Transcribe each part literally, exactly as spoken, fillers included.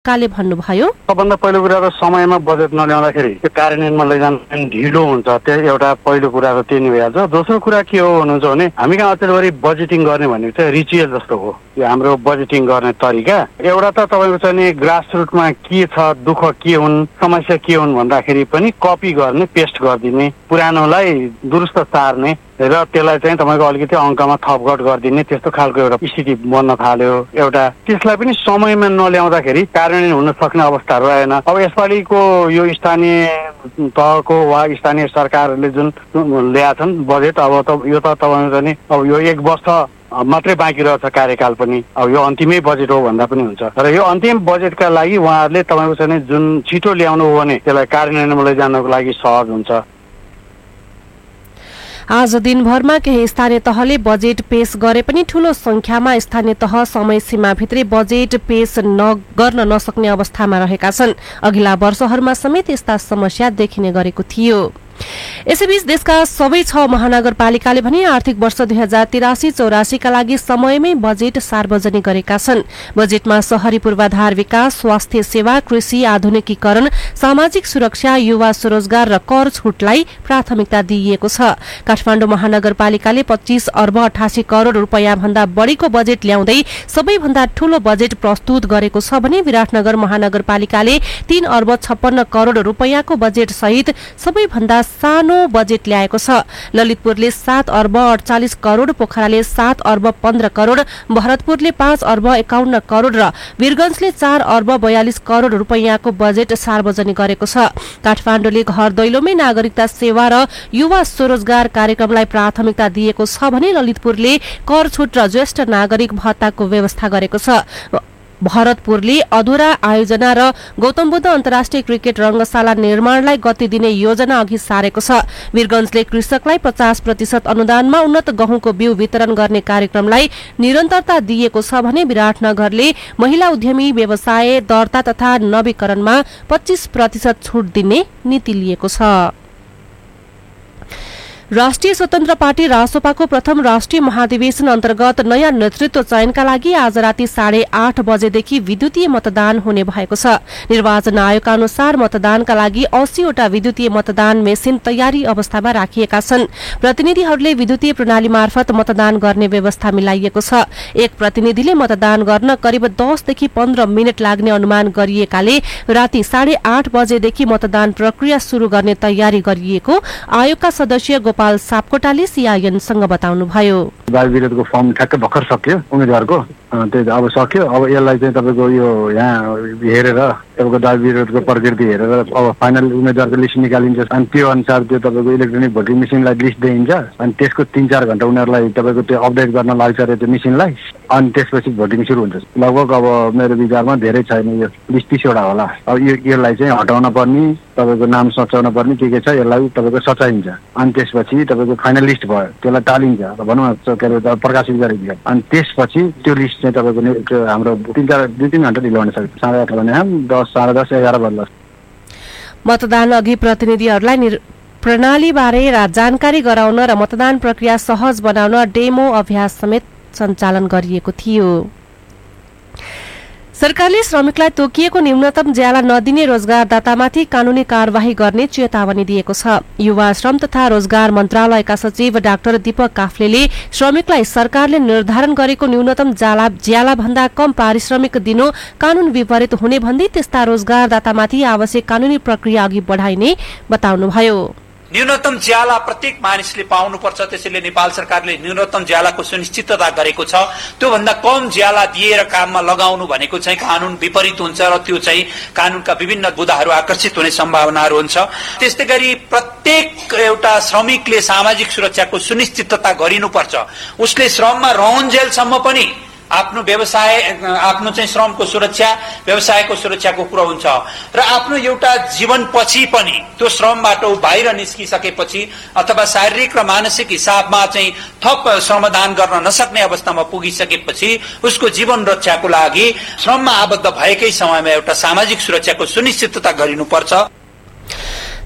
काले भन्नुभयो। सबभन्दा पहिलो कुरा त समयमा बजेट नल्याउँदाखेरि त्यो कार्यान्वयनमा लैजान ढिलो हुन्छ, त्यो एउटा पहिलो कुरा त त्यही नै भइहाल्छ। दोस्रो कुरा के हो भन्नुहुन्छ भने हामी कहाँ अचेलभरि बजेटिङ गर्ने भनेको चाहिँ रिचुअल जस्तो हो। यो हाम्रो बजेटिङ गर्ने तरिका एउटा त तपाईँको चाहिँ नि ग्रास रुटमा के छ, दुःख के हुन्, समस्या के हुन् भन्दाखेरि पनि कपी गर्ने, पेस्ट गरिदिने, पुरानोलाई दुरुस्त सार्ने र त्यसलाई चाहिँ तपाईँको अलिकति अङ्कमा थपघट गरिदिने, त्यस्तो खालको एउटा स्थिति बन्न थाल्यो। एउटा त्यसलाई पनि समयमा नल्याउँदाखेरि कार्यान्वयन हुन सक्ने अवस्था रहेन। अब यसपालिको यो स्थानीय तहको वा स्थानीय सरकारले जुन ल्याएछन् बजेट, अब त यो त तपाईँको चाहिँ अब यो एक वर्ष मात्रै बाँकी रहेछ कार्यकाल पनि, अब यो अन्तिमै बजेट हो भन्दा पनि हुन्छ। र यो अन्तिम बजेटका लागि उहाँहरूले तपाईँको चाहिँ जुन छिटो ल्याउनु हो भने त्यसलाई कार्यान्वयनमा लैजानको लागि सहज हुन्छ। आज दिनभरमा केही स्थानीय तहले बजेट पेश गरे पनि ठूलो संख्यामा स्थानीय तह समय सीमाभित्रै बजेट पेश गर्न नसक्ने अवस्थामा रहेका छन्। अघिल्ला वर्षहरूमा समेत यस्ता समस्या देखिने गरेको थियो। यसैबीच देशका सबै छ महानगरपालिकाले भने आर्थिक वर्ष दुई हजार तिरासी चौरासीका लागि समयमै बजेट सार्वजनिक गरेका छन्। बजेटमा शहरी पूर्वाधार विकास, स्वास्थ्य सेवा, कृषि आधुनिकीकरण, सामाजिक सुरक्षा, युवा स्वरोजगार र कर छुटलाई प्राथमिकता दिइएको छ। काठमाडौँ महानगरपालिकाले पच्चीस अर्ब अठासी करोड़ रूपियाँ भन्दा बढ़ीको बजेट ल्याउँदै सबैभन्दा ठूलो बजेट प्रस्तुत गरेको छ भने विराटनगर महानगरपालिकाले तीन अर्ब छप्पन्न करोड़ रूपियाँको बजेट सहित सबैभन्दा सानो बजेट ल्याएको छ। ललितपुरले सात अर्ब अडचालिस करोड़, पोखराले सात अर्ब पन्ध्र करोड़, भरतपुरले पाँच अर्ब एकाउन्न करोड़ र वीरगंजले चार अर्ब बयालिस करोड़ रूपियाँको बजेट सार्वजनिक गरेको छ। काठमाडौँले घर दैलोमै नागरिकता सेवा र युवा स्वरोजगार कार्यक्रमलाई प्राथमिकता दिएको छ भने ललितपुरले कर छुट र ज्येष्ठ नागरिक भत्ताको व्यवस्था गरेको छ। भरतपुरले अधुरा आयोजना र गौतम बुद्ध अन्तर्राष्ट्रिय क्रिकेट रंगशाला निर्माणलाई गति दिने योजना अघि सारेको छ। वीरगंजले कृषकलाई पचास प्रतिशत अनुदानमा उन्नत गहुँको बिउ वितरण गर्ने कार्यक्रमलाई निरन्तरता दिएको छ भने विराटनगरले महिला उद्यमी व्यवसाय दर्ता तथा नवीकरणमा पच्चीस प्रतिशत छूट दिने नीति लिएको छ। राष्ट्रिय स्वतन्त्र पार्टी रासोपाको प्रथम राष्ट्रिय महाधिवेशन अन्तर्गत नयाँ नेतृत्व चयनका लागि आज राति साढे आठ बजेदेखि विद्युतीय मतदान हुने भएको छ। निर्वाचन आयोगका अनुसार मतदानका लागि अस्सीवटा विद्युतीय मतदान मेसिन तयारी अवस्थामा राखिएका छन्। प्रतिनिधिहरूले विद्युतीय प्रणाली मार्फत मतदान गर्ने व्यवस्था मिलाइएको छ। एक प्रतिनिधिले मतदान गर्न करिब दसदेखि पन्ध्र मिनट लाग्ने अनुमान गरिएकाले राति साढे आठ बजेदेखि मतदान प्रक्रिया शुरू गर्ने तयारी गरिएको आयोगका सदस्य गोपाल सापकोटाले सीआईएनसँग बताउनुभयो। दाबी विरोधको फर्म ठ्याक्कै भर्खर सक्यो उम्मेदवारको, त्यही अब सक्यो। अब यसलाई चाहिँ तपाईँको यो यहाँ हेरेर तपाईँको दाबी विरोधको प्रकृति हेरेर अब फाइनल उम्मेदवारको लिस्ट निकालिन्छ अनि त्यो अनुसार त्यो तपाईँको इलेक्ट्रोनिक भोटिङ मेसिनलाई लिस्ट दिइन्छ अनि त्यसको तीन चार घण्टा उनीहरूलाई तपाईँको त्यो अपडेट गर्न लाग्छ अरे त्यो मेसिनलाई, अनि त्यसपछि भोटिङ सुरु हुन्छ। लगभग अब मेरो विचारमा धेरै छैन, यो बिस तिसवटा होला। अब यो यसलाई चाहिँ हटाउन पर्ने, तपाईँको नाम सचाउन पर्ने के के छ यसलाई तपाईँको सचाइन्छ अनि त्यसपछि तपाईँको फाइनल लिस्ट भयो, त्यसलाई टालिन्छ भनौँ न, के अरे प्रकाशित गरिन्छ अनि त्यसपछि त्यो लिस्ट चाहिँ तपाईँको हाम्रो तिन चार दुई तिन घन्टा ढिलो हुन सक्छ। साढे आठ भने दस साढे दस एघार बज्ला। मतदान अघि प्रतिनिधिहरूलाई प्रणालीबारे जानकारी गराउन र मतदान प्रक्रिया सहज बनाउन डेमो अभ्यास समेत सञ्चालन गरिएको थियो। सरकारले श्रमिकलाई तोकिएको न्यूनतम ज्याला नदिने रोजगारदातामाथि कानूनी कार्यवाही गर्ने चेतावनी दिएको छ। युवा श्रम तथा रोजगार मन्त्रालयका सचिव डाक्टर दीपक काफ्लेले श्रमिकलाई सरकारले निर्धारण गरेको न्यूनतम ज्याला ज्याला भन्दा कम पारिश्रमिक दिनु कानून विपरीत हुने भन्दै त्यस्ता रोजगारदातामाथि आवश्यक कानूनी प्रक्रिया अघि बढाइने बताउनुभयो। न्यूनतम ज्याला प्रत्येक मानिसले पाउनुपर्छ, त्यसैले नेपाल सरकारले न्यूनतम ज्यालाको सुनिश्चितता गरेको छ। त्योभन्दा कम ज्याला दिएर काममा लगाउनु भनेको चाहिँ कानून विपरीत हुन्छ र त्यो चाहिँ कानूनका विभिन्न बुदाहरू आकर्षित हुने सम्भावनाहरू हुन्छ। त्यस्तै गरी प्रत्येक एउटा श्रमिकले सामाजिक सुरक्षाको सुनिश्चितता गरिनुपर्छ। उसले श्रममा रहन्जेलसम्म पनि आफ्नो व्यवसाय आफ्नो चाहिँ श्रमको सुरक्षा, व्यवसायको सुरक्षाको कुरा हुन्छ र आफ्नो एउटा जीवनपछि पनि त्यो श्रमबाट बाहिर निस्किसकेपछि अथवा शारीरिक र मानसिक हिसाबमा चाहिँ थप श्रमदान गर्न नसक्ने अवस्थामा पुगिसकेपछि उसको जीवन रक्षाको लागि श्रममा आबद्ध भएकै समयमा एउटा सामाजिक सुरक्षाको सुनिश्चितता गरिनुपर्छ।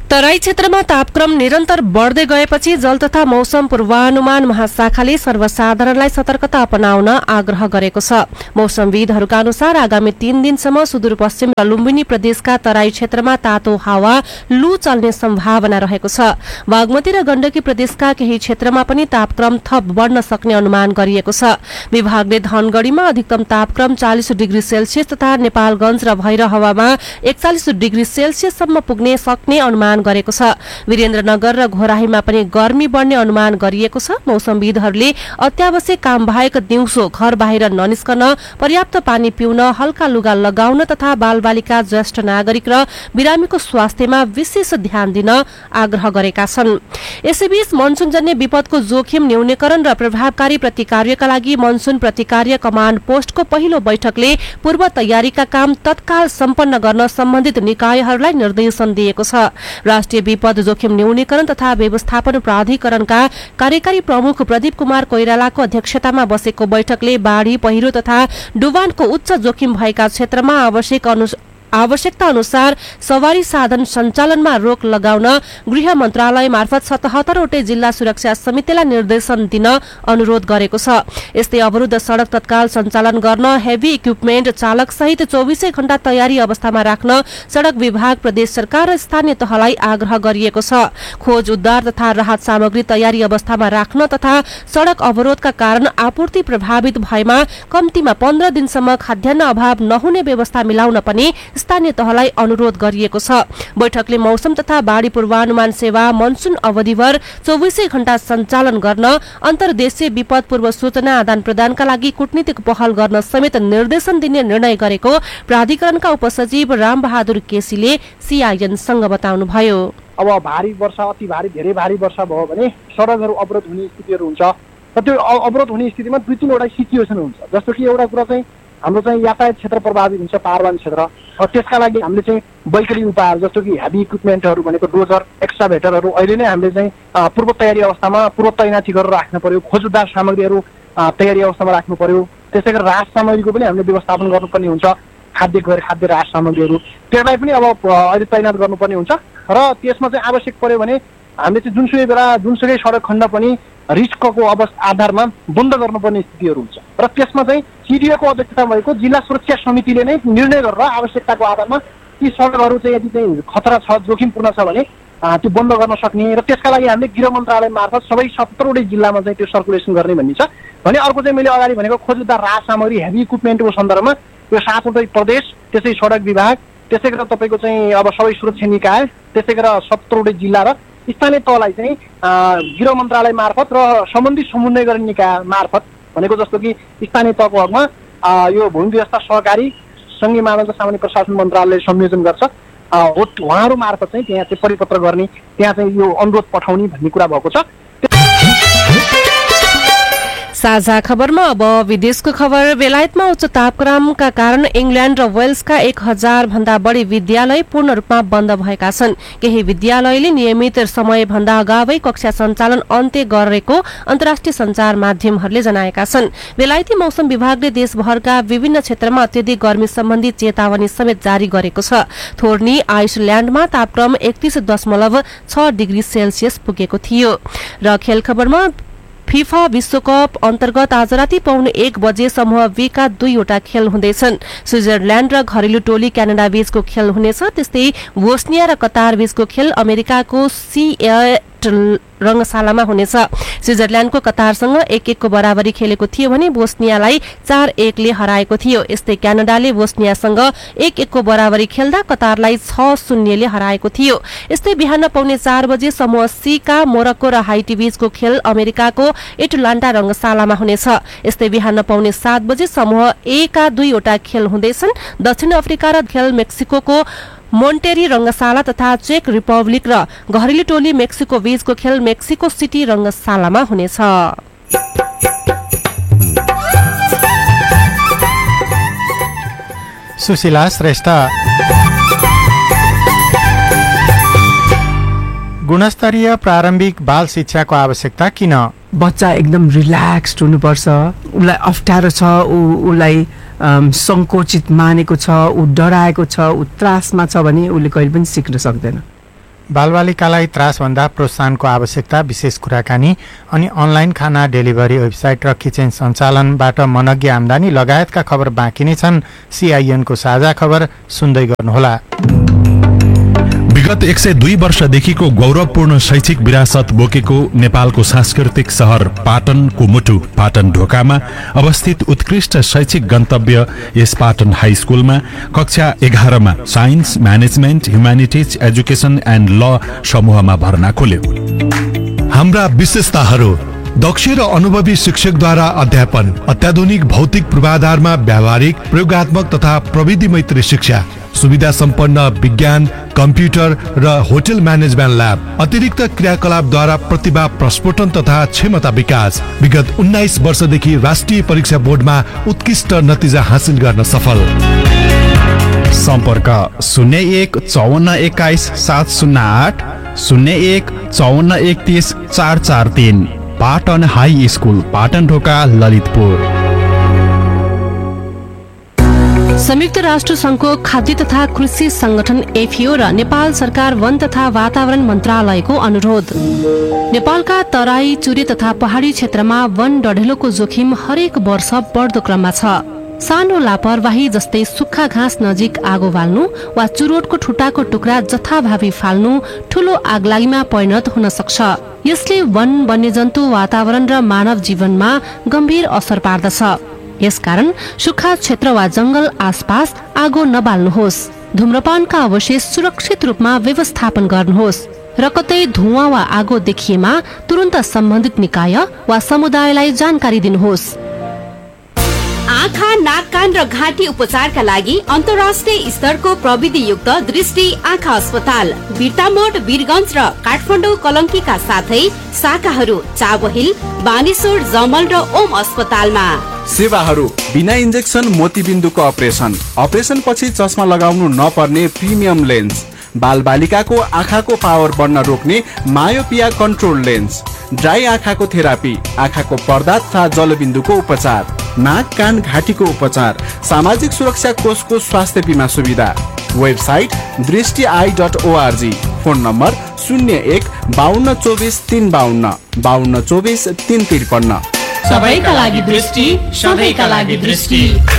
तराई क्षेत्रमा तापक्रम निरन्तर बढ्दै गएपछि जल तथा मौसम पूर्वानुमान महाशाखाले सर्वसाधारणलाई सतर्कता अपनाउन आग्रह गरेको छ। मौसमविदहरूका अनुसार आगामी तीन दिनसम्म सुदूरपश्चिम र लुम्बिनी प्रदेशका तराई क्षेत्रमा तातो हावा लू चल्ने सम्भावना रहेको छ। बागमती र गण्डकी प्रदेशका केही क्षेत्रमा पनि तापक्रम थप बढ्न सक्ने अनुमान गरिएको छ। विभागले धनगढ़ीमा अधिकतम तापक्रम चालिस डिग्री सेल्सियस तथा नेपालगंज र भैरहवामा एकचालिस डिग्री सेल्सियससम्म पुग्ने सक्ने अनुमान गरेको छ। वीरेन्द्रनगर र घोराहीमा पनि गर्मी बढ्ने अनुमान गरिएको छ। मौसमविदहरूले अत्यावश्यक काम बाहेक दिउँसो घर बाहिर ननिस्कन, पर्याप्त पानी पिउन, हल्का लुगा लगाउन तथा बालबालिका, ज्येष्ठ नागरिक र बिरामीको स्वास्थ्यमा विशेष ध्यान दिन आग्रह गरेका छन्। यसैबीच मनसुनजन्य विपदको जोखिम न्यूनीकरण र प्रभावकारी प्रतिकार्यका लागि मनसुन प्रतिकार्य कमाण्ड पोस्टको पहिलो बैठकले पूर्व तयारीका काम तत्काल सम्पन्न गर्न सम्बन्धित निकायहरूलाई निर्देशन दिएको छ। राष्ट्रिय विपद जोखिम न्यूनीकरण तथा व्यवस्थापन प्राधिकरणका कार्यकारी प्रमुख प्रदीप कुमार कोइरालाको अध्यक्षतामा बसेको बैठकले बाढ़ी, पहिरो तथा डुबानको उच्च जोखिम भएका क्षेत्रमा आवश्यक आवश्यकता अनुसार सवारी साधन सञ्चालनमा रोक लगाउन गृह मन्त्रालय मार्फत सतहत्तरवटै जिल्ला सुरक्षा समितिलाई निर्देशन दिन अनुरोध गरेको छ। यस्तै अवरुद्ध सड़क तत्काल सञ्चालन गर्न, हेभी इक्विपमेन्ट चालक सहित चौबीसै घण्टा तयारी अवस्थामा राख्न सड़क विभाग, प्रदेश सरकार र स्थानीय तहलाई आग्रह गरिएको छ। खोज उद्धार तथा राहत सामग्री तयारी अवस्थामा राख्न तथा सड़क अवरोधका कारण आपूर्ति प्रभावित भएमा कम्तीमा पन्ध्र दिनसम्म खाद्यान्न अभाव नहुने व्यवस्था मिलाउन पनि स्थानीय तहलाई अनुरोध गरिएको छ। बैठकले मौसम तथा बाढ़ी पूर्वानुमान सेवा मनसुन अवधिभर चौबीसै घण्टा सञ्चालन गर्न, अन्तर्देशीय विपद पूर्व सूचना आदान प्रदानका लागि कूटनीतिक पहल गर्न समेत निर्देशन दिने निर्णय गरेको प्राधिकरणका उपसचिव राम बहादुर केसीले सीआईएनसँग बताउनुभयो। अब भारी वर्षा, अति भारी, धेरै भारी वर्षा भयो भने सडकहरू अवरोध हुने स्थितिहरू हुन्छ र त्यो अवरोध हुने स्थितिमा दुई तीनवटा सिचुएसन हुन्छ। जस्तो कि एउटा कुरा चाहिँ हाम्रो चाहिँ यातायात क्षेत्र प्रभावित हुन्छ, पाहाडवान क्षेत्र, त्यसका लागि हामीले चाहिँ वैकल्पिक उपायहरू जस्तो कि हेभी इक्विपमेन्टहरू भनेको डोजर, एक्सकाभेटरहरू अहिले नै हामीले चाहिँ पूर्व तयारी अवस्थामा पूर्व तैनाथी गरेर राख्नु पर्यो। खोज उद्धार सामग्रीहरू तयारी अवस्थामा राख्नु पर्यो। त्यसै गरी राहत सामग्रीको पनि हामीले व्यवस्थापन गर्नुपर्ने हुन्छ। खाद्य गैर खाद्य राहत सामग्रीहरू त्यसलाई पनि अब अहिले तैनात गर्नुपर्ने हुन्छ र त्यसमा चाहिँ आवश्यक पर्यो भने हामीले चाहिँ जुनसुकै बेला जुनसुकै सडक खण्ड पनि रिस्कको अवस्था आधारमा बन्द गर्नुपर्ने स्थितिहरू हुन्छ र त्यसमा चाहिँ सिडिओको अध्यक्षता भएको जिल्ला सुरक्षा समितिले नै निर्णय गरेर आवश्यकताको आधारमा ती सडकहरू चाहिँ यदि चाहिँ खतरा छ, जोखिमपूर्ण छ भने त्यो बन्द गर्न सक्ने र त्यसका लागि हामीले गृह मन्त्रालय मार्फत सबै सत्तरवटै जिल्लामा चाहिँ त्यो सर्कुलेसन गर्ने भन्ने छ भने। अर्को चाहिँ मैले अगाडि भनेको खोज उद्धार राहत सामग्री हेभी इक्विपमेन्टको सन्दर्भमा यो सातवटै प्रदेश, त्यसै सडक विभाग, त्यसै गरेर तपाईँको चाहिँ अब सबै सुरक्षा निकाय, त्यसै गरेर सत्तरवटै जिल्ला र स्थानीय तहलाई चाहिँ गृह मन्त्रालय मार्फत र सम्बन्धित समन्वय गर्ने निकाय मार्फत भनेको जस्तो कि स्थानीय तहको हकमा यो भूमि व्यवस्था सहकारी सङ्घीय मानव सामान्य प्रशासन मन्त्रालयले संयोजन गर्छ, उहाँहरू मार्फत चाहिँ त्यहाँ चाहिँ परिपत्र गर्ने, त्यहाँ चाहिँ यो अनुरोध पठाउने भन्ने कुरा भएको छ। साझा खबरमा अब विदेशको खबर। बेलायतमा उच्च तापक्रमका कारण इंग्ल्याण्ड र वेल्सका एक हजार भन्दा बढी विद्यालय पूर्ण रूपमा बन्द भएका छन्। केही विद्यालयले नियमित समय भन्दा अगावै कक्षा सञ्चालन अन्त्य गरेको अन्तर्राष्ट्रिय सञ्चार माध्यमहरूले जनाएका छन्। बेलायती मौसम विभागले देशभरका विभिन्न क्षेत्रमा अत्यधिक गर्मी सम्बन्धी चेतावनी समेत जारी गरेको छ। थोर्नी आइसल्याण्डमा तापक्रम एकतीस दशमलव छ डिग्री सेल्सियस पुगेको थियो। र खेल खबरमा फिफा विश्वकप अन्तर्गत आज राति पाउने एक बजे समूह बी का दुईवटा खेल हुँदैछन्। स्विजरल्याण्ड र घरेलु टोली क्यानाडा बीचको खेल हुनेछ। त्यस्तै बोस्निया र कतार बीचको खेल अमेरिकाको सिएट रंगशालामा हुनेछ। स्विजरल्याण्डको कतारसँग एक एकको बराबरी खेलेको थियो भने बोस्नियालाई चार एकले हराएको थियो। यस्तै क्यानाडाले बोस्नियासँग एक एकको बराबरी खेल्दा कतारलाई छ शून्यले हराएको थियो। यस्तै बिहान पाउने चार बजे समूह सी का मोरक्को र हाइटी बीचको खेल अमेरिकाको एटलान्टा रंगशालामा हुनेछ। यस्तै बिहान पाउने सात बजे समूह ए का दुईवटा खेल हुँदैछन्। दक्षिण अफ्रिका र खेल मेक्सिको मोन्टेरी रंगशाला तथा चेक रिपब्लिक र घरेलु टोली मेक्सिको बीचको खेल मेक्सिको सिटी रंगशालामा हुनेछ। सुशीला श्रेष्ठ। गुणस्तरीय प्रारम्भिक बाल शिक्षाको आवश्यकता किन? बच्चा एकदम रिल्याक्स्ड हुनुपर्छ। उसलाई अप्ठ्यारो छ, उसलाई सङ्कोचित मानेको छ, ऊ डराएको छ, ऊ त्रासमा छ भने उसले कहिले पनि सिक्न सक्दैन। बालबालिकालाई त्रासभन्दा प्रोत्साहनको आवश्यकता, विशेष कुराकानी अनि अनलाइन खाना डेलिभरी वेबसाइट र किचन सञ्चालनबाट मनज्ञ आम्दानी लगायतका खबर बाँकी नै छन्। सीआईएनको साझा खबर सुन्दै गर्नुहोला। विगत एक सय दुई वर्षदेखिको गौरवपूर्ण शैक्षिक विरासत बोकेको नेपालको सांस्कृतिक शहर पाटनको मुटु पाटन ढोकामा अवस्थित उत्कृष्ट शैक्षिक गन्तव्य यस पाटन हाई स्कुलमा कक्षा एघारमा science, management, humanities, education and ल समूहमा भर्ना खोल्यो। हाम्रा विशेषताहरू: दक्ष र अनुभवी शिक्षकद्वारा अध्यापन, अत्याधुनिक भौतिक पूर्वाधारमा व्यावहारिक, प्रयोगात्मक तथा प्रविधि मैत्री शिक्षा, सुविधा सम्पन्न विज्ञान, कम्प्युटर र होटल म्यानेजमेन्ट ल्याब, अतिरिक्त क्रियाकलापद्वारा प्रतिभा प्रस्फुटन तथा क्षमता विकास। विगत उन्नाइस वर्षदेखि राष्ट्रिय परीक्षा बोर्डमा उत्कृष्ट नतिजा हासिल गर्न सफल। सम्पर्क शून्य एक चौवन्न एक्काइस सात शून्य आठ, शून्य एक चौवन्न एकतिस चार चार तीन। पाटन हाई स्कुल, पाटन ढोका, ललितपुर। संयुक्त राष्ट्र संघको खाद्य तथा कृषि संगठन एफिओ र नेपाल सरकार वन तथा वातावरण मन्त्रालयको अनुरोध। नेपालका तराई, चुरे तथा पहाडी क्षेत्रमा वन डढेलोको जोखिम हरेक वर्ष बढ्दो क्रममा छ। सानो लापरवाही जस्तै सुक्खा घाँस नजिक आगो बाल्नु वा चुरोटको ठुटाको टुक्रा जथाभावी फाल्नु ठूलो आगलागीमा परिणत हुन सक्छ। यसले वन, वन्यजन्तु, वातावरण र मानव जीवनमा गम्भीर असर पार्दछ। यसकारण सुक्खा क्षेत्र वा जंगल आसपास आगो नबाल्नुहोस्। धूम्रपानका अवशेष सुरक्षित रूपमा व्यवस्थापन गर्नुहोस् र कतै धुवाँ वा आगो देखिएमा तुरन्त सम्बन्धित निकाय वा समुदायलाई जानकारी दिनुहोस्। आँखा, नाक, कान र घाँटी उपचारका लागि अन्तर्राष्ट्रिय स्तरको प्रविधियुक्त दृष्टि आँखा अस्पताल बिर्तामोड, वीरगञ्ज र काठमाडौँ कलङ्कीका साथै शाखाहरू चाबहिल, बानेश्वर, जमल र ओम अस्पतालमा। सेवाहरू: बिना इन्जेक्सन मोतीबिन्दुको अपरेसन, अपरेसन पछि चस्मा लगाउनु नपर्ने प्रिमियम लेन्स, बाल बालिकाको आँखाको पावर बढ्न रोक्ने मायोपिया कन्ट्रोल लेन्स, ड्राई आँखाको थेरापी, आँखाको पर्दा तथा जलबिन्दुको उपचार, नाक, कान, घाँटीको उपचार, सामाजिक सुरक्षा कोषको स्वास्थ्य बिमा सुविधा। वेबसाइट दृष्टि I dot ORG. Phone number शून्य एक बाहन्न चौबिस तीन बाहन्न बाहन्न चौबिस तीन त्रिपन्न। सबैका लागि दृष्टि, सधैँका लागि दृष्टि।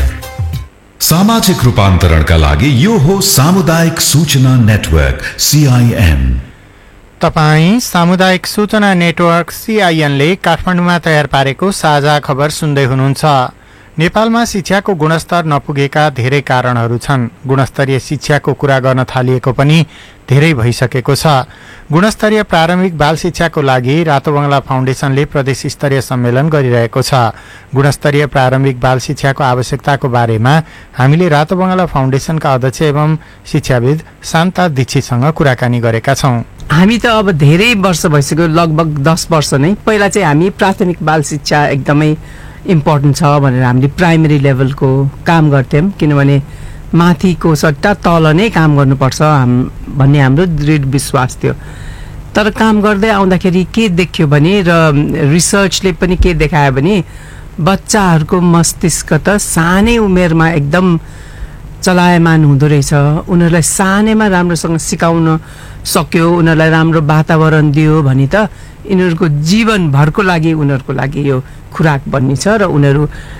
सामाजिक रूपान्तरणका लागि यो हो सामुदायिक सूचना नेटवर्क सीआईएन। तपाईँ सामुदायिक सूचना नेटवर्क सीआईएनले काठमाडौँमा तयार पारेको साझा खबर सुन्दै हुनुहुन्छ। नेपालमा शिक्षाको गुणस्तर नपुगेका धेरै कारणहरू छन्। गुणस्तरीय शिक्षाको कुरा गर्न थालिएको पनि धेरै भइसकेको छ। गुणस्तरीय प्रारम्भिक बाल शिक्षाको लागि रातो बंगला फाउन्डेसनले प्रदेश स्तरीय सम्मेलन गरिरहेको छ। गुणस्तरीय प्रारम्भिक बाल शिक्षाको आवश्यकताको बारेमा हामीले रातो बंगला फाउन्डेसनका अध्यक्ष एवं शिक्षाविद शान्ता दीक्षितसँग कुराकानी गरेका छौँ। हामी त अब धेरै वर्ष भइसक्यो, लगभग दस वर्ष नै। पहिला चाहिँ हामी प्राथमिक बाल शिक्षा एकदमै इम्पोर्टेन्ट छ भनेर हामीले प्राइमेरी लेभलको काम गर्थ्यौँ, किनभने माथिको सट्टा तल नै काम गर्नुपर्छ हाम भन्ने हाम्रो दृढ विश्वास थियो। तर काम गर्दै आउँदाखेरि के देखियो भने, र रिसर्चले पनि के देखायो भने, बच्चाहरूको मस्तिष्क त सानै उमेरमा एकदम चलायमान हुँदो रहेछ। उनीहरूलाई सानैमा राम्रोसँग सिकाउन सक्यो, उनीहरूलाई राम्रो वातावरण दियो भने त यिनीहरूको जीवनभरको लागि उनीहरूको लागि यो खुराक बन्ने छ र उनीहरू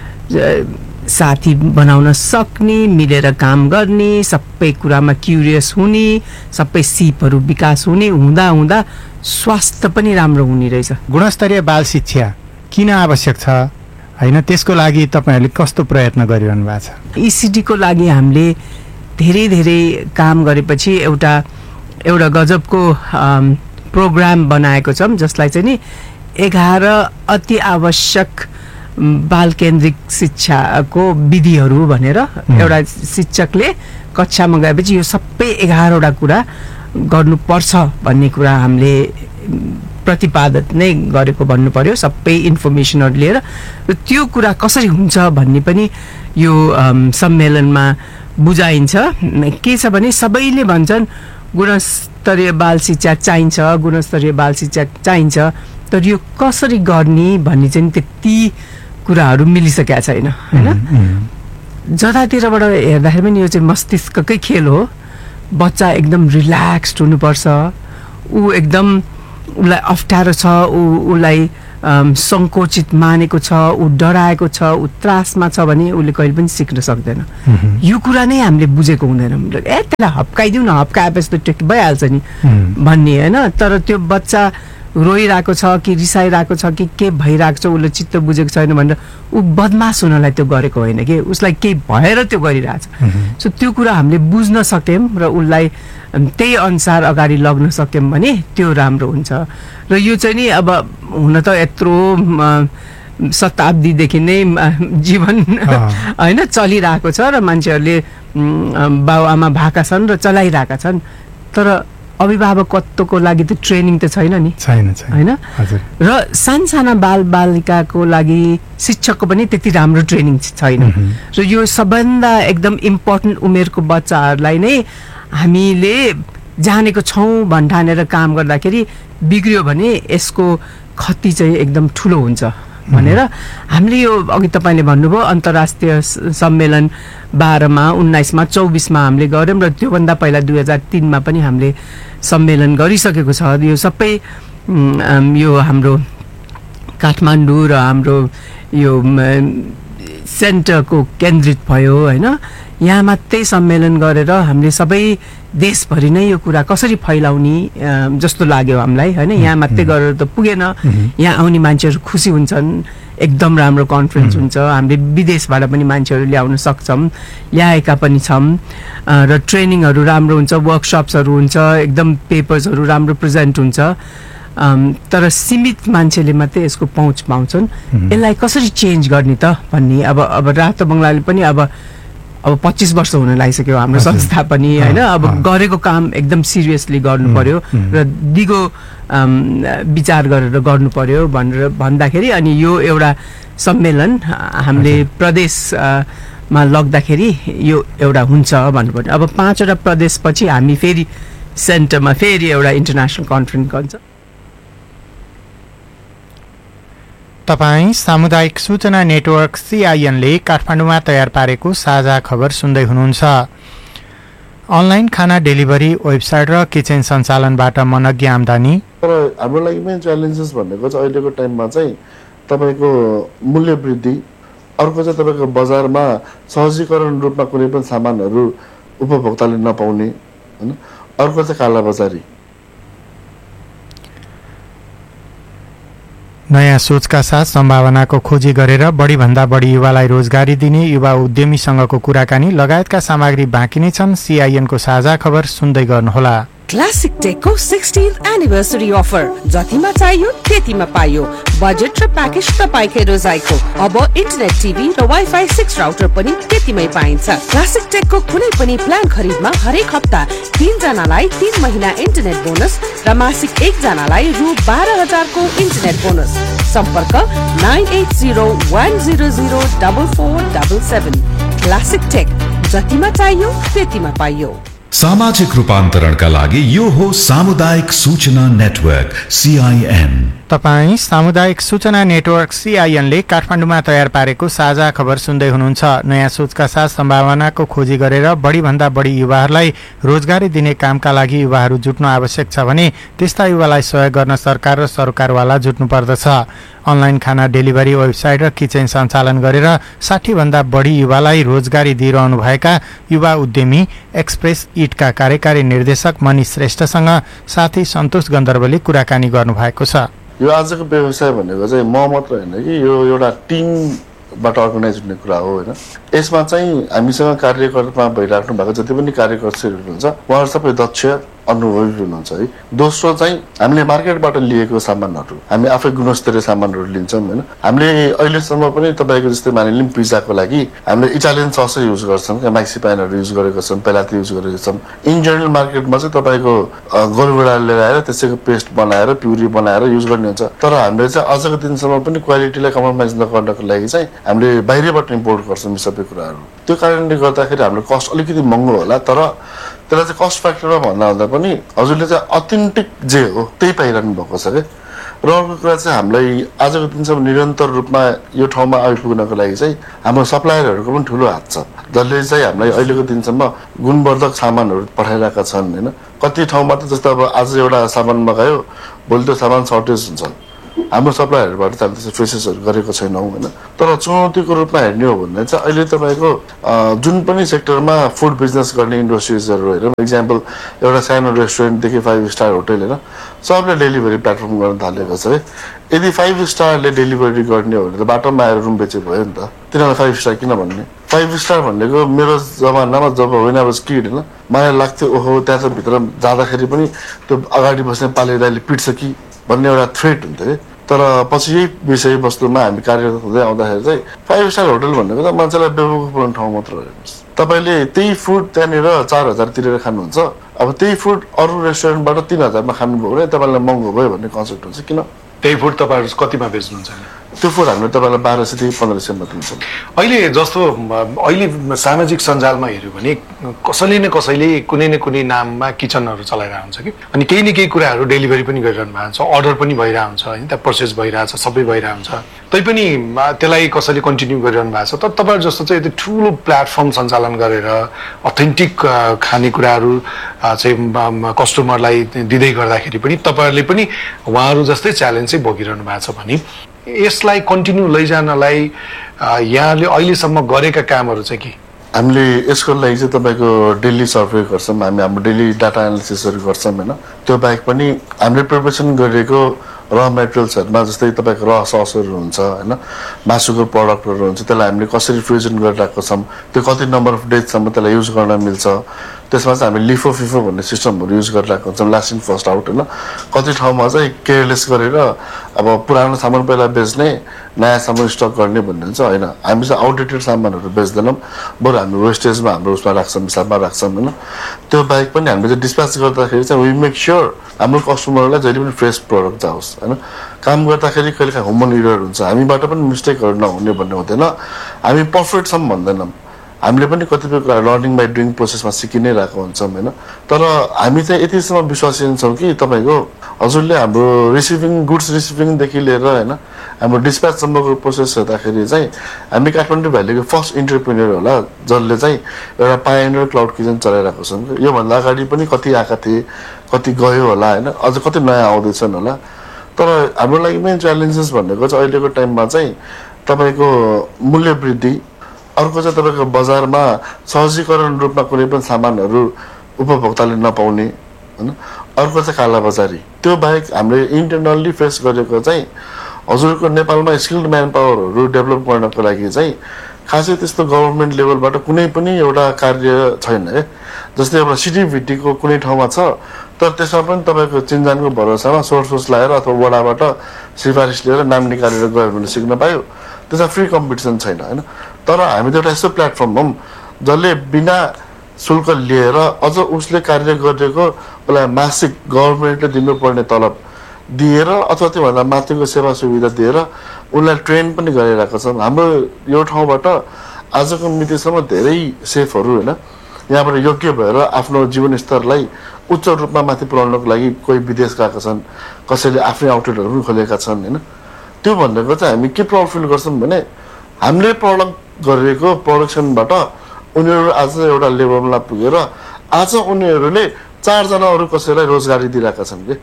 साथी बनाउन सक्ने, मिलेर काम गर्ने, सबै कुरामा क्युरियस हुने, सबै सिपहरू विकास हुने, हुँदा हुँदा स्वास्थ्य पनि राम्रो हुने रहेछ। गुणस्तरीय बाल शिक्षा किन आवश्यक छ हैन, त्यसको लागि तपाईहरुले कस्तो प्रयत्न गरिरहनु भएको छ? ईसीडीको लागि हामीले धेरै धेरै काम गरेपछि एउटा एउटा गजबको प्रोग्राम बनाएको छौँ, जसलाई चाहिँ नि एघार अति आवश्यक बाल केन्द्रित शिक्षाको विधिहरू भनेर एउटा शिक्षकले कक्षामा गएपछि यो सबै एघारवटा कुरा गर्नुपर्छ भन्ने कुरा हामीले प्रतिपादित नै गरेको भन्नु पर्यो, सबै इन्फर्मेसनहरू लिएर। र त्यो कुरा कसरी हुन्छ भन्ने पनि यो सम्मेलनमा बुझाइन्छ। के छ भने सबैले भन्छन् गुणस्तरीय बाल शिक्षा चाहिन्छ, गुणस्तरीय बाल शिक्षा चाहिन्छ, तर यो कसरी गर्ने भन्ने चाहिँ त्यति कुराहरू मिलिसकेका छैन हैन। जतातिरबाट हेर्दाखेरि पनि यो चाहिँ मस्तिष्ककै खेल हो। बच्चा एकदम रिल्याक्स्ड हुनुपर्छ, ऊ एकदम उसलाई अप्ठ्यारो छ, ऊ उसलाई सङ्कोचित मानेको छ, ऊ डराएको छ, ऊ त्रासमा छ भने उसले कहिले पनि सिक्न सक्दैन। यो कुरा नै हामीले बुझेको हुँदैन, ए त्यसलाई हप्काइदिउँ न, हप्काएपछि त त्यो भइहाल्छ नि भन्ने होइन। तर त्यो बच्चा रोइरहेको छ कि रिसाइरहेको छ कि के भइरहेको छ, उसले चित्त बुझेको छैन भनेर ऊ बदमास हुनलाई त्यो गरेको होइन कि, उसलाई केही भएर त्यो गरिरहेछ। सो त्यो कुरा हामीले बुझ्न सक्यौँ र उसलाई त्यही अनुसार अगाडि लग्न सक्यौँ भने त्यो राम्रो हुन्छ। र यो चाहिँ नि अब हुन त यत्रो शताब्दीदेखि नै जीवन होइन चलिरहेको छ र मान्छेहरूले बाबुआमा भएका छन् र चलाइरहेका छन्, तर अभिभावकत्वको लागि त ट्रेनिङ त छैन नि, छैन होइन। र सानसाना बाल बालिकाको लागि शिक्षकको पनि त्यति राम्रो ट्रेनिङ छैन। र यो सबभन्दा एकदम इम्पोर्टेन्ट उमेरको बच्चाहरूलाई नै हामीले जानेको छौँ भन्ठानेर काम गर्दाखेरि बिग्रियो भने यसको क्षति चाहिँ एकदम ठुलो हुन्छ भनेर हामीले यो अघि तपाईँले भन्नुभयो अन्तर्राष्ट्रिय सम्मेलन बाह्रमा उन्नाइसमा चौबिसमा हामीले गऱ्यौँ र त्योभन्दा पहिला दुई हजार तिनमा पनि हामीले सम्मेलन गरिसकेको छ। यो सबै यो हाम्रो काठमाडौँ र हाम्रो यो सेन्टरको केन्द्रित भयो होइन। यहाँ मात्रै सम्मेलन गरेर हामीले सबै देशभरि नै यो कुरा कसरी फैलाउने जस्तो लाग्यो हामीलाई होइन। यहाँ मात्रै गरेर त पुगेन, यहाँ आउने मान्छेहरू खुसी हुन्छन्, एकदम राम्रो कन्फरेन्स हुन्छ, हामीले विदेशबाट पनि मान्छेहरू ल्याउन सक्छौँ, ल्याएका पनि छौँ र ट्रेनिङहरू राम्रो हुन्छ, वर्कसप्सहरू हुन्छ, एकदम पेपर्सहरू राम्रो प्रेजेन्ट हुन्छ। तर सीमित मान्छेले मात्रै यसको पहुँच पाउँछन्। यसलाई कसरी चेन्ज गर्ने त भन्ने अब अब रातो बङ्गलाले पनि अब अब पच्चिस वर्ष हुन लागिसक्यो हाम्रो संस्था पनि होइन। अब गरेको काम एकदम सिरियसली गर्नु पर्यो र दिगो विचार गरेर गर्नु पर्यो भनेर भन्दाखेरि अनि यो एउटा सम्मेलन हामीले प्रदेशमा लग्दाखेरि यो एउटा हुन्छ भन्नुपर्ने। अब पाँचवटा प्रदेशपछि हामी फेरि सेन्टरमा फेरि एउटा इन्टरनेसनल कन्फरेन्स गर्छ। तपाईँ सामुदायिक सूचना नेटवर्क सीआईएनले काठमाडौँमा तयार पारेको साझा खबर सुन्दै हुनुहुन्छ। अनलाइन खाना डेलिभरी वेबसाइट र किचन सञ्चालनबाट मनग्य आम्दानी। तर हाम्रो लागि मेन च्यालेन्जेस भनेको चाहिँ अहिलेको टाइममा चाहिँ तपाईँको मूल्य वृद्धि, अर्को चाहिँ तपाईँको बजारमा सहजीकरण रूपमा कुनै पनि सामानहरू उपभोक्ताले नपाउने होइन, अर्को चाहिँ कालाबजारी। नयाँ सोचका साथ सम्भावनाको खोजी गरेर बढीभन्दा बढी युवालाई रोजगारी दिने युवा उद्यमीसँगको कुराकानी लगायतका सामग्री बाँकी नै छन्। सीआईएनको साझा खबर सुन्दै गर्नुहोला। क्लासिक टेकको सिक्सटीन्थ एनिभर्सरी अफर, जतिमा चाहियो त्यतिमा पाइयो। बजेट र प्याकेज तपाईँकै रोजाइको। अब इन्टरनेट टिभी र वाइफाई सिक्स राउटर पनि त्यतिमै पाइन्छ। क्लासिक टेकको कुनै पनि प्लान खरिदमा हरेक हप्ता तीन जनालाई तीन महिना इन्टरनेट बोनस र मासिक एक जनालाई रु बाह्र हजारको इन्टरनेट बोनस। सम्पर्क nine at zero one zero zero double four double seven. Classic take, जतिमा चाहियो त्यतिमा पाइयो। सामाजिक रूपान्तरणका लागि यो हो सामुदायिक सूचना नेटवर्क सीआईएन। तपाईँ सामुदायिक सूचना नेटवर्क सीआईएनले काठमाडौँमा तयार पारेको साझा खबर सुन्दै हुनुहुन्छ। नयाँ सोचका साथ सम्भावनाको खोजी गरेर बढीभन्दा बढी युवाहरूलाई रोजगारी दिने कामका लागि युवाहरू जुट्नु आवश्यक छ भने त्यस्ता युवालाई सहयोग गर्न सरकार र सरकारवाला जुट्नु पर्दछ। अनलाइन खाना डेलिभरी वेबसाइट र किचन सञ्चालन गरेर साठी भन्दा बढी युवालाई रोजगारी दिइरहनु भएका युवा उद्यमी एक्सप्रेस इटका कार्यकारी निर्देशक मनिष श्रेष्ठसँग साथी सन्तोष गन्धर्वले कुराकानी गर्नुभएको छ। यो आजको व्यवसाय भनेको चाहिँ म मात्र होइन कि यो एउटा टिमबाट अर्गनाइज हुने कुरा हो होइन। यसमा चाहिँ हामीसँग कार्यकर्तामा भइराख्नु भएको जति पनि कार्यकर्ताहरू हुनुहुन्छ उहाँहरू सबै दक्ष अनुभवी हुनुहुन्छ है। दोस्रो चाहिँ हामीले मार्केटबाट लिएको सामानहरू हामी आफै गुणस्तरीय सामानहरू लिन्छौँ होइन। हामीले अहिलेसम्म पनि तपाईँको जस्तै मानिलिउँ पिज्जाको लागि हामीले इटालियन ससै युज गर्छौँ, म्याक्सिपाइनहरू युज गरेको छौँ, पेलाती युज गरेको छौँ। इन जेनरल मार्केटमा चाहिँ तपाईँको गोलगुडा लिएर आएर त्यसैको पेस्ट बनाएर प्युरी बनाएर युज गर्ने हुन्छ। तर हामीले चाहिँ आजको दिनसम्म पनि क्वालिटीलाई कम्प्रोमाइज नगर्नको लागि चाहिँ हामीले बाहिरबाट इम्पोर्ट गर्छौँ यी सबै कुराहरू। त्यो कारणले गर्दाखेरि हाम्रो कस्ट अलिकति महँगो होला, तर त्यसलाई चाहिँ कस्ट फ्याक्टरमा भन्दा हुँदा पनि हजुरले चाहिँ अथेन्टिक जे हो त्यही पाइरहनु भएको छ क्या। र अर्को कुरा चाहिँ हामीलाई आजको दिनसम्म निरन्तर रूपमा यो ठाउँमा आइपुग्नको लागि चाहिँ हाम्रो सप्लायरहरूको पनि ठुलो हात छ, जसले चाहिँ हामीलाई अहिलेको दिनसम्म गुणवर्धक सामानहरू पठाइरहेका छन् होइन। कति ठाउँमा त जस्तो अब आज एउटा सामान मगायो, भोलि त्यो सामान सर्टेज हुन्छ, हाम्रो सप्लायरहरूबाट चाहिँ हामीले त्यसो प्रोसेसहरू गरेको छैनौँ होइन। तर चुनौतीको रूपमा हेर्ने हो भने चाहिँ अहिले तपाईँको जुन पनि सेक्टरमा फुड बिजनेस गर्ने इन्डस्ट्रिजहरू हेरौँ, इक्जाम्पल एउटा सानो रेस्टुरेन्टदेखि फाइभ स्टार होटल होइन, सबले डेलिभरी प्लेटफर्म गर्न थालेको छ है। यदि फाइभ स्टारले डेलिभरी गर्ने हो भने त बाटोमा आएर रुम बेचे भयो नि त, तिनीहरूलाई फाइभ स्टार किन भन्ने? फाइभ स्टार भनेको मेरो जमानामा जब होइन अब किड होइन, मलाई लाग्थ्यो ओहो त्यहाँ चाहिँ भित्र जाँदाखेरि पनि त्यो अगाडि बस्ने पालेदाले पिट्छ कि भन्ने एउटा थ्रेट हुन्थ्यो है। तर पछि यही विषयवस्तुमा हामी कार्यरत हुँदै आउँदाखेरि चाहिँ फाइभ स्टार होटल भनेको त मान्छेलाई बेवकुफ बनाउने ठाउँ मात्र हो। हेर्नुहोस्, तपाईँले त्यही फुड त्यहाँनिर चार हजार तिरेर खानुहुन्छ, अब त्यही फुड अरू रेस्टुरेन्टबाट तिन हजारमा खानुभयो भने तपाईँलाई महँगो भयो भन्ने कन्सेप्ट हुन्छ। किन? त्यही फुड तपाईँहरू कतिमा बेच्नुहुन्छ? त्यो फुड हामीले तपाईँलाई बाह्र सयदेखि पन्ध्र सयमा दिन्छौँ। अहिले जस्तो अहिले सामाजिक सञ्जालमा हेऱ्यो भने कसैले न कसैले कुनै न कुनै नाममा किचनहरू चलाइरहेको हुन्छ कि, अनि केही न केही कुराहरू डेलिभरी पनि गरिरहनु भएको छ, अर्डर पनि भइरहेको हुन्छ होइन, त्यहाँ प्रोसेस भइरहेछ, सबै भइरहेको हुन्छ, तैपनि त्यसलाई कसैले कन्टिन्यू गरिरहनु भएको छ। तर तपाईँहरू जस्तो चाहिँ यति ठुलो प्लेटफर्म सञ्चालन गरेर अथेन्टिक खानेकुराहरू चाहिँ कस्टमरलाई दिँदै गर्दाखेरि पनि तपाईँहरूले पनि उहाँहरू जस्तै च्यालेन्ज चाहिँ भोगिरहनु भएको छ भने यसलाई कन्टिन्यू लैजानलाई यहाँले अहिलेसम्म गरेका कामहरू चाहिँ के? हामीले यसको लागि चाहिँ तपाईँको डेली सर्भे गर्छौँ, हामी हाम्रो डेली डाटा एनालिसिसहरू गर्छौँ होइन। त्यो बाहेक पनि हामीले प्रिपरेसन गरेको र मेटेरियल्सहरूमा जस्तै तपाईँको र ससहरू हुन्छ होइन, मासुको प्रडक्टहरू हुन्छ, त्यसलाई हामीले कसरी फ्रिजन गरिरहेको छौँ, त्यो कति नम्बर अफ डेजसम्म त्यसलाई युज गर्न मिल्छ, त्यसमा चाहिँ हामीले लिफो फिफो भन्ने सिस्टमहरू युज गरिरहेको हुन्छौँ, लास्ट इन फर्स्ट आउट होइन। कति ठाउँमा चाहिँ केयरलेस गरेर अब पुरानो सामान पहिला बेच्ने, नयाँ सामान स्टक गर्ने भन्ने हुन्छ होइन। हामी चाहिँ आउटडेटेड सामानहरू बेच्दैनौँ, बरु हामी वेस्टेजमा हाम्रो उसमा राख्छौँ, हिसाबमा राख्छौँ होइन। त्यो बाहेक पनि हामीले चाहिँ डिस्प्याच गर्दाखेरि चाहिँ वी मेक स्योर हाम्रो कस्टमरलाई जहिले पनि फ्रेस प्रडक्ट जाओस् होइन। काम गर्दाखेरि कहिलेकाहीँ ह्युमन इरर हुन्छ, हामीबाट पनि मिस्टेकहरू नहुने भन्ने हुँदैन, हामी पर्फेक्ट छौँ भन्दैनौँ, हामीले पनि कतिपय कुरा लर्निङ बाई डुइङ प्रोसेसमा सिकि नै रहेको हुन्छौँ होइन। तर हामी चाहिँ यतिसम्म विश्वासीन छौँ कि तपाईँको हजुरले हाम्रो रिसिभिङ गुड्स रिसिभिङदेखि लिएर होइन हाम्रो डिस्प्याचसम्मको प्रोसेस हेर्दाखेरि चाहिँ हामी काठमाडौँ भ्यालीको फर्स्ट इन्टरप्रेन्योर होला जसले चाहिँ एउटा पायोनियर क्लाउड किचन चलाइरहेको छौँ। योभन्दा अगाडि पनि कति आएका थिए, कति गयो होला होइन, अझ कति नयाँ आउँदैछन् होला। तर हाम्रो लागि मेन च्यालेन्जेस भनेको चाहिँ अहिलेको टाइममा चाहिँ तपाईँको मूल्य वृद्धि, अर्को चाहिँ तपाईँको बजारमा सहजीकरण रूपमा कुनै पनि सामानहरू उपभोक्ताले नपाउने होइन, अर्को चाहिँ कालाबजारी। त्यो बाहेक हामीले इन्टरनल्ली फेस गरेको चाहिँ हजुरको नेपालमा स्किल्ड म्यान पावरहरू डेभलप गर्नको लागि चाहिँ खासै त्यस्तो गभर्मेन्ट लेभलबाट कुनै पनि एउटा कार्य छैन है। जस्तै एउटा सिटिभिटीको कुनै ठाउँमा छ, तर त्यसमा पनि तपाईँको चिन्जानको भरोसामा सोर्स सोर्स लगाएर अथवा वडाबाट सिफारिस लिएर नाम निकालेर गयो भने सिक्न पायो, त्यसमा फ्री कम्पिटिसन छैन होइन। तर हामी त एउटा यस्तो प्लेटफर्म हौँ जसले बिना शुल्क लिएर अझ उसले कार्य गरेको उसलाई मासिक गभर्मेन्टले दिनुपर्ने तलब दिएर अथवा त्योभन्दा माथिको सेवा सुविधा दिएर उसलाई ट्रेन पनि गरिरहेको छौँ। हाम्रो यो ठाउँबाट आजको मितिसम्म धेरै सेफहरू होइन यहाँबाट योग्य भएर आफ्नो जीवनस्तरलाई उच्च रूपमा माथि पुर्याउनको लागि कोही विदेश गएका छन्, कसैले आफ्नै आउटलेटहरू पनि खोलेका छन् होइन। त्यो भनेको चाहिँ हामी के प्राउड फिल गर्छौँ भने हामीले प्रडक्ट गरेको प्रोडक्सनबाट उनीहरू आज एउटा लेभलमा पुगेर आज उनीहरूले चारजना अरू कसैलाई रोजगारी दिइरहेका छन् कि।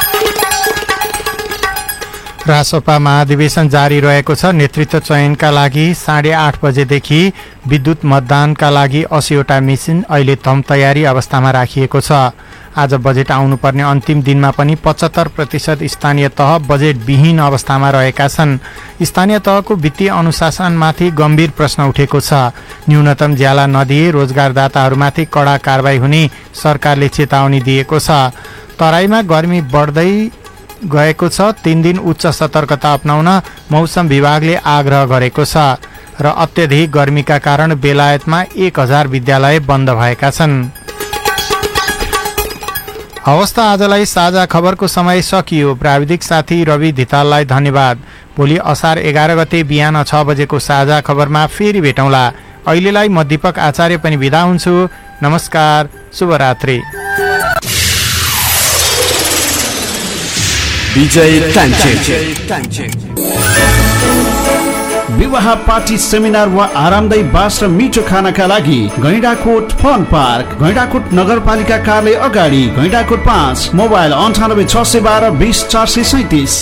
रासोपा महाधिवेशन जारी रहेको छ। नेतृत्व चयनका लागि साढे आठ बजेदेखि विद्युत मतदानका लागि अस्सीवटा मेसिन अहिले थम तयारी अवस्थामा राखिएको छ। आज बजेट आउनुपर्ने अन्तिम दिनमा पनि पचहत्तर प्रतिशत स्थानीय तह बजेटविहीन अवस्थामा रहेका छन्। स्थानीय तहको वित्तीय अनुशासनमाथि गम्भीर प्रश्न उठेको छ। न्यूनतम ज्याला नदिए रोजगारदाताहरूमाथि कडा कारबाही हुने सरकारले चेतावनी दिएको छ। तराईमा गर्मी बढ्दै गएको छ। तीन दिन उच्च सतर्कता अपनाउन मौसम विभागले आग्रह गरेको छ र अत्यधिक गर्मीका कारण बेलायतमा एक हजार विद्यालय बन्द भएका छन्। हवस् त आजलाई साझा खबरको समय सकियो। प्राविधिक साथी रवि धिताललाई धन्यवाद। भोलि असार एघार गते बिहान छ बजेको साझा खबरमा फेरि भेटौँला। अहिलेलाई म दीपक आचार्य पनि बिदा हुन्छु। नमस्कार, शुभरात्रि। विजय टान्चे। विवाह पार्टी सेमिनार वा आरामदायी बास र मिठो खानाका लागि गैंडाकोट फन पार्क, गैंडाकोट नगरपालिका कार्यालय अगाडि, गैंडाकोट पाँच, मोबाइल अन्ठानब्बे छ सय बाह्र बिस चार सय सैतिस।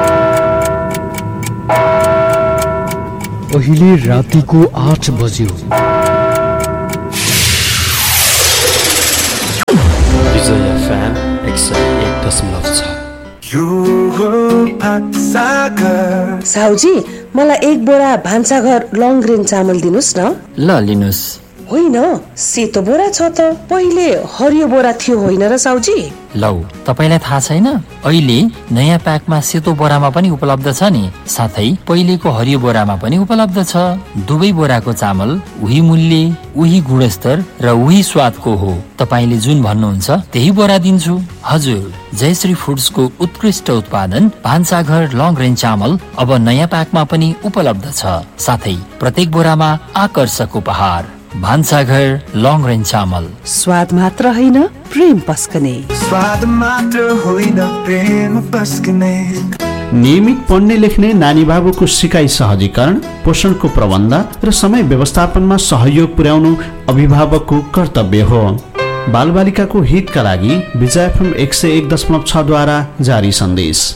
अहिले रातिको आठ बज्यो। विजय एफएम एक सय एक दशमलव छ। साहुजी, मलाई एक बोरा भान्साघर लङ ग्रेन चामल दिनुहोस् न। ल लिनुहोस्। होइन, सेतो बोरा छ त, पहिले हरियो बोरा थियो होइन र साहुजी? लौ, तपाईलाई थाहा छैन? अहिले नयाँ प्याकमा सेतो बोरामा पनि उपलब्ध छ नि, साथै पहिलेको हरियो बोरामा पनि उपलब्ध छ। दुवै बोराको चामल उही मूल्य, उही गुणस्तर र उही स्वादको हो। तपाईले जुन भन्नुहुन्छ त्यही बोरा दिन्छु। हजुर, जयश्री फुड्सको उत्कृष्ट उत्पादन भान्साघर लङ रेन्ज चामल अब नयाँ प्याकमा पनि उपलब्ध छ, साथै प्रत्येक बोरामा आकर्षक उपहार। भान्साघर लङ रेन्ज चामल, स्वाद मात्र होइन प्रेम पस्कने। स्वाद मात्र होइन प्रेम पस्कने। नियमित पढ्ने लेख्ने नानी बाबुको सिकाइ सहजीकरण, पोषणको प्रबन्ध र समय व्यवस्थापनमा सहयोग पुर्याउनु अभिभावकको कर्तव्य हो। बालबालिकाको हितका लागि विजय एफएम एक सय एक दशमलव छ द्वारा जारी सन्देश।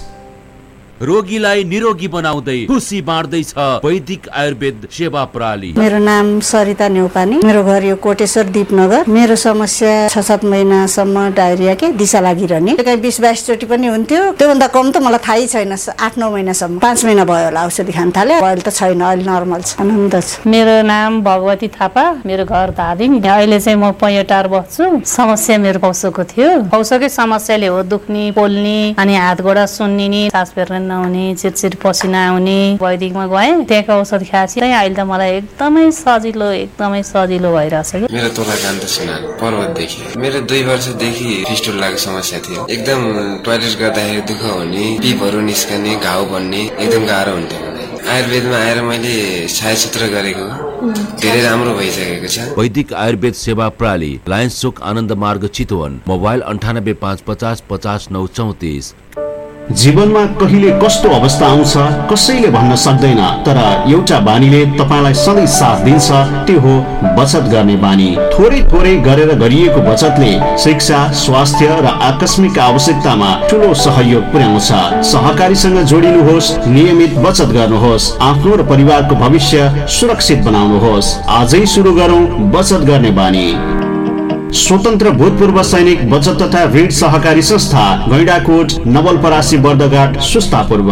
रोगीलाई निरोगी बनाउँदै खुसी बाँड्दैछ वैदिक आयुर्वेद सेवा प्रणाली। मेरो नाम सरिता न्यौपानी, मेरो घर यो कोटेश्वर दीपनगर। मेरो समस्या छ सात महिनासम्म डायरिया के दिशा लागिरहने, कहीँ बिस बाइस चोटि पनि हुन्थ्यो। त्योभन्दा कम त मलाई थाहै छैन। आठ नौ महिनासम्म, पाँच महिना भयो होला औषधि खान थाले। अहिले त छैन, अहिले नर्मल छ, आनन्द छ। मेरो नाम भगवती थापा, मेरो घर धादिङ। अहिले चाहिँ म पैँटार बस्छु। समस्या मेरो पौसोको थियो। पौसोकै समस्याले हो दुख्ने, पोल्ने, अनि हात गोडा सुन्निने, सास फेर्न नहुने, चिरचिर पसिना आउने। वैदिकमा गएँ, त्यहाँको औषध खाएपछि अहिले त मलाई एकदमै सजिलो एकदमै सजिलो भइरहेछ। मेरो तोला कान्त सिन्हा पर्वतदेखि। मेरो दुई वर्षदेखि फिस्टुलाको समस्या थियो। एकदम टोयलेट गर्दाखेरि दुःख हुने, पिपहरू निस्कने, घाउ बन्ने, एकदम गाह्रो हुन्थ्यो। आयुर्वेदमा आएर मैले छायाचित्र गरेको धेरै राम्रो भइसकेको छ। वैदिक आयुर्वेद सेवा प्रणाली, लायन्स चोक आनन्द मार्ग चितवन। मोबाइल अन्ठानब्बे पाँच पचास पचास नौ चौतिस। जीवनमा कहिले कस्तो अवस्था आउँछ कसैले भन्न सक्दैन, तर एउटा बानीले तपाईलाई सधैँ साथ दिन्छ, त्यो हो बचत गर्ने बानी। थोरै थोरै गरेर गरिएको बचतले शिक्षा, स्वास्थ्य र आकस्मिक आवश्यकतामा ठुलो सहयोग पुर्याउँछ। सहकारीसँग जोडिनुहोस्, नियमित बचत गर्नुहोस्, आफ्नो र परिवारको भविष्य सुरक्षित बनाउनुहोस्। आजै सुरु गरौँ बचत गर्ने बानी। स्वतन्त्र भूतपूर्व सैनिक बचत तथा ऋण सहकारी संस्था, गैंडाकोट, नवलपरासी, बर्दघाट, सुस्तापूर्व।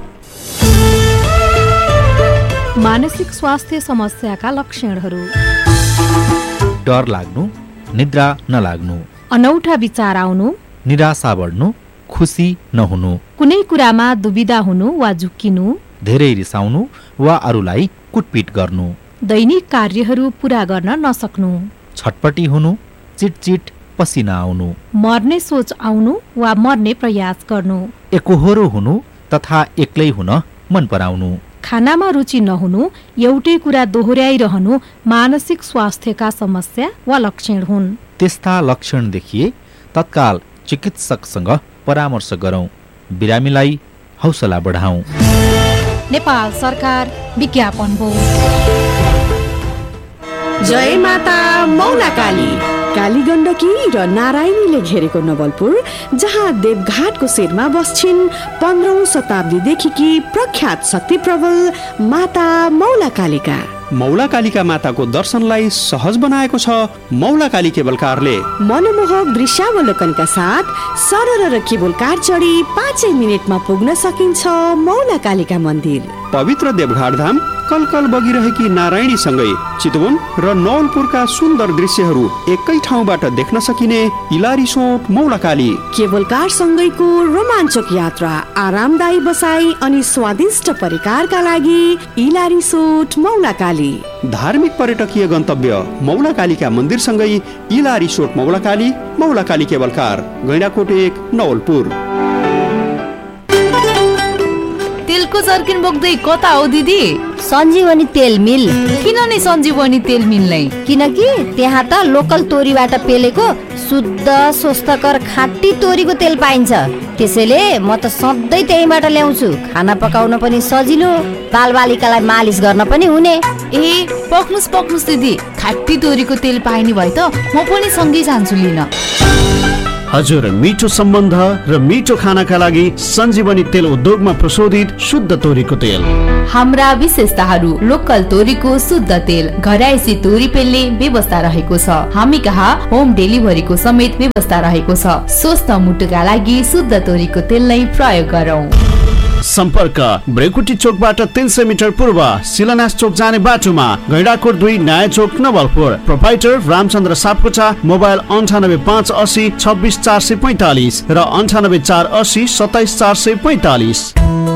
मानसिक स्वास्थ्य समस्याका लक्षणहरू: डर लाग्नु, निद्रा नलाग्नु, अनौठा विचार आउनु, निराशा बढ्नु, खुसी नहुनु, कुनै कुरामा दुविधा हुनु वा झुक्किनु, धेरै रिसाउनु वा अरूलाई कुटपिट गर्नु, दैनिक कार्यहरू पूरा गर्न नसक्नु, छटपटी हुनु, चिटचिट पसिना आउनु, मर्ने सोच आउनु वा मर्ने प्रयास गर्नु, एकोहोरो हुनु तथा एक्लै हुन मन पराउनु, खानामा रुचि नहुनु, एउटै कुरा दोहोर्याइरहनु मानसिक स्वास्थ्यका समस्या वा लक्षण हुन्। त्यस्ता लक्षण देखिए तत्काल चिकित्सकसँग परामर्श गरौं, बिरामीलाई हौसला बढाऊ। नेपाल सरकार विज्ञापन हो। जय माता मौलाकाली। काली गण्डकी र नारायणीले घेरेको नवलपुर, जहाँ देवघाटको शिरमा बस्छिन् पन्ध्रौं शताब्दीदेखिकी प्रख्यात शक्ति प्रबल माता मौलाकालीका। मौलाकालीका माताको दर्शनलाई सहज बनाएको छ मौलाकाली केबल कारले। मनमोहक दृश्यावलोकनका साथ सरल र केबल कार चढी पाँचै मिनटमा पुग्न सकिन्छ मौलाकालीका मन्दिर। पवित्र देवघाट धाम कलकल बगिरहेकी नारायणी सँगै चितवन र नवलपुरका सुन्दर दृश्यहरू एकै ठाउँबाट देख्न सकिने इलारिसोट मौलाकाली। केबल कार सँगैको रोमाञ्चक यात्रा, आरामदायी बसाई अनि स्वादिष्ट परिकारका लागि इलारिसोट मौलाकाली। धार्मिक पर्यटकीय गन्तव्य मौलाकालीका मन्दिरसँगै इलारिसोट मौलाकाली, मौलाकाली केबल कार, गैंडाकोट एक, नवलपुर। तेलको जर्किन बोक्दै कता हो दिदी? सञ्जीवनी तेल मिल। किन नि सञ्जीवनी तेल मिल नै? किनकि त्यहाँ त लोकल तोरीबाट पेलेको शुद्ध स्वस्थकर खाँटी तोरीको तेल पाइन्छ। त्यसैले म त सधैँ त्यहीबाट ल्याउँछु। खाना पकाउन पनि सजिलो, बालबालिकालाई मालिस गर्न पनि हुने। ए पक्नुस् पक्नुस् दिदी, खाँटी तोरीको तेल पाइने भए त म पनि सँगै जान्छु लिन। हजुर, मिठो सम्बन्ध र मिठो खानाका लागि सञ्जीवनी तेल उद्योगमा प्रशोधित शुद्ध तोरीको तेल। हाम्रा विशेषताहरू: लोकल तोरीको शुद्ध तेल, घरायसी तोरी पेल्ने व्यवस्था रहेको छ। हामी कहाँ होम डेलिभरीको समेत व्यवस्था रहेको छ। स्वस्थ मुटुका लागि शुद्ध तोरीको तेल नै प्रयोग गरौँ। सम्पर्क ब्रेकुटी चोकबाट तीन सय मिटर पूर्व शिलान्यास चोक जाने बाटोमा, गैंडाकोट दुई नयाँ चोक नवलपुर। प्रोपाइटर रामचन्द्र सापकोटा। मोबाइल अन्ठानब्बे पाँच असी छब्बिस चार सय पैँतालिस र अन्ठानब्बे चार असी सत्ताइस चार सय पैँतालिस।